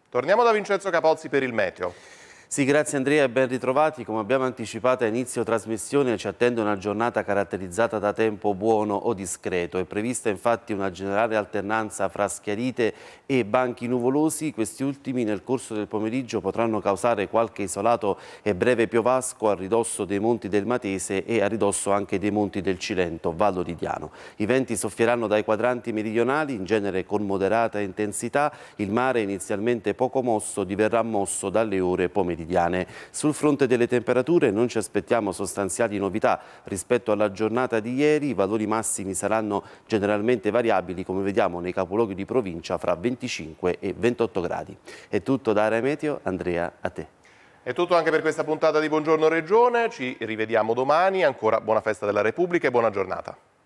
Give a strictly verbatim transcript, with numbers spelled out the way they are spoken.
Torniamo da Vincenzo Capozzi per il meteo. Sì, grazie Andrea e ben ritrovati. Come abbiamo anticipato a inizio trasmissione ci attende una giornata caratterizzata da tempo buono o discreto. È prevista infatti una generale alternanza fra schiarite e banchi nuvolosi. Questi ultimi nel corso del pomeriggio potranno causare qualche isolato e breve piovasco a ridosso dei monti del Matese e a ridosso anche dei monti del Cilento, Vallo di Diano. I venti soffieranno dai quadranti meridionali, in genere con moderata intensità. Il mare, inizialmente poco mosso, diverrà mosso dalle ore pomeridiane. Sul fronte delle temperature non ci aspettiamo sostanziali novità rispetto alla giornata di ieri. I valori massimi saranno generalmente variabili, come vediamo nei capoluoghi di provincia, fra venticinque e ventotto gradi. È tutto da Area Meteo. Andrea, a te. È tutto anche per questa puntata di Buongiorno Regione, ci rivediamo domani, ancora buona festa della Repubblica e buona giornata.